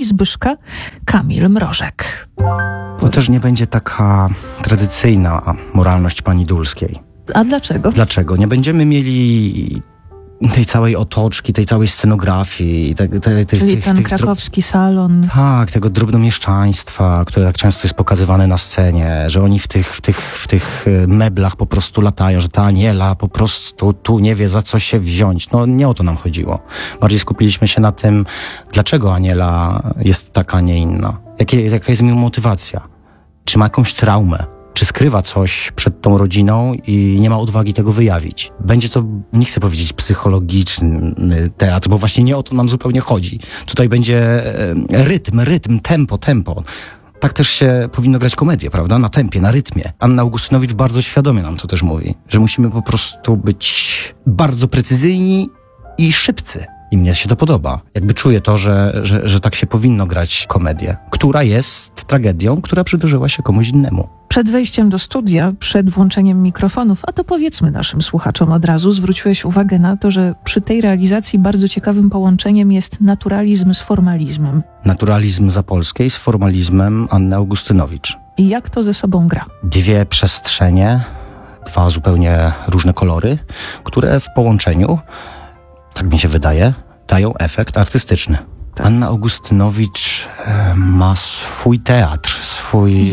Zbyszka, Kamil Mrożek. To też nie będzie taka tradycyjna moralność pani Dulskiej. A dlaczego? Dlaczego? Nie będziemy mieli tej całej otoczki, tej całej scenografii. Czyli ten krakowski salon. Tak, tego drobnomieszczaństwa, które tak często jest pokazywane na scenie, że oni w tych meblach po prostu latają, że ta Aniela po prostu tu nie wie, za co się wziąć. No nie o to nam chodziło. Bardziej skupiliśmy się na tym, dlaczego Aniela jest taka, a nie inna. Jaka jest jej motywacja? Czy ma jakąś traumę? Czy skrywa coś przed tą rodziną i nie ma odwagi tego wyjawić? Będzie to, nie chcę powiedzieć psychologiczny teatr, bo właśnie nie o to nam zupełnie chodzi. Tutaj będzie rytm, tempo. Tak też się powinno grać komedię, prawda? Na tempie, na rytmie. Anna Augustynowicz bardzo świadomie nam to też mówi, że musimy po prostu być bardzo precyzyjni i szybcy. I mnie się to podoba. Jakby czuję to, że tak się powinno grać komedię, która jest tragedią, która przydarzyła się komuś innemu. Przed wejściem do studia, przed włączeniem mikrofonów, a to powiedzmy naszym słuchaczom od razu, zwróciłeś uwagę na to, że przy tej realizacji bardzo ciekawym połączeniem jest naturalizm z formalizmem. Naturalizm Zapolskiej z formalizmem Anny Augustynowicz. I jak to ze sobą gra? Dwie przestrzenie, dwa zupełnie różne kolory, które w połączeniu, tak mi się wydaje, dają efekt artystyczny. Tak. Anna Augustynowicz ma swój teatr, swój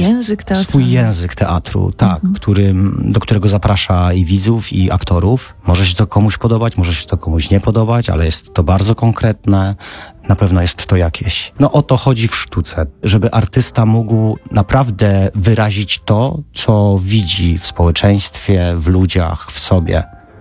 język teatru, tak, do którego zaprasza i widzów, i aktorów. Może się to komuś podobać, może się to komuś nie podobać, ale jest to bardzo konkretne. Na pewno jest to jakieś. No o to chodzi w sztuce, żeby artysta mógł naprawdę wyrazić to, co widzi w społeczeństwie, w ludziach, w sobie.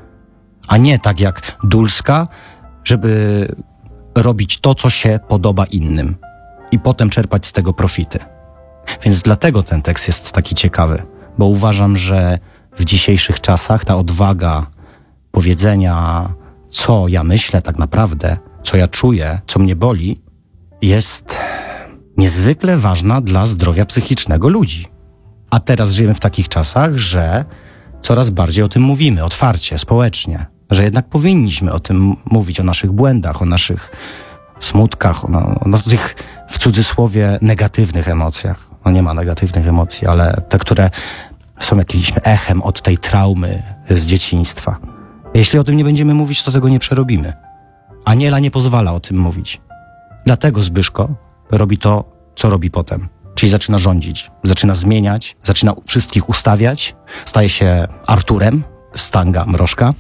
A nie tak jak Dulska, żeby robić to, co się podoba innym i potem czerpać z tego profity. Więc dlatego ten tekst jest taki ciekawy, bo uważam, że w dzisiejszych czasach ta odwaga powiedzenia, co ja myślę tak naprawdę, co ja czuję, co mnie boli, jest niezwykle ważna dla zdrowia psychicznego ludzi. A teraz żyjemy w takich czasach, że coraz bardziej o tym mówimy, otwarcie, społecznie. Że jednak powinniśmy o tym mówić, o naszych błędach, o naszych smutkach, o tych w cudzysłowie negatywnych emocjach. No nie ma negatywnych emocji, ale te, które są jakimś echem od tej traumy z dzieciństwa. Jeśli o tym nie będziemy mówić, to tego nie przerobimy. Aniela nie pozwala o tym mówić. Dlatego Zbyszko robi to, co robi potem. Czyli zaczyna rządzić, zaczyna zmieniać, zaczyna wszystkich ustawiać, staje się Arturem z Tanga Mrożka.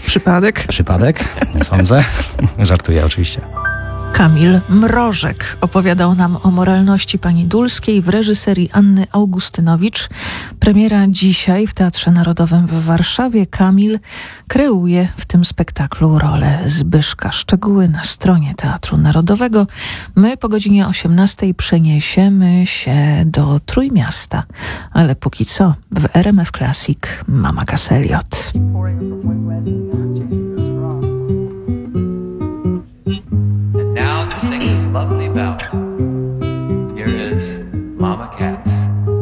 Przypadek, nie sądzę. Żartuję oczywiście. Kamil Mrożek opowiadał nam o moralności pani Dulskiej w reżyserii Anny Augustynowicz. Premiera dzisiaj w Teatrze Narodowym w Warszawie. Kamil kreuje w tym spektaklu rolę Zbyszka. Szczegóły na stronie Teatru Narodowego. My po godzinie 18 przeniesiemy się do Trójmiasta. Ale póki co w RMF Classic Mama Cass Elliot.